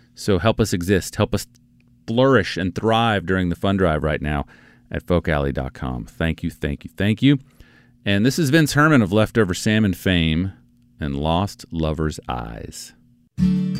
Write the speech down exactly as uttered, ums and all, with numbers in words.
So help us exist. Help us flourish and thrive during the fund drive right now at folk alley dot com. Thank you, thank you, thank you. And this is Vince Herman of Leftover Salmon fame and Lost Lover's Eyes.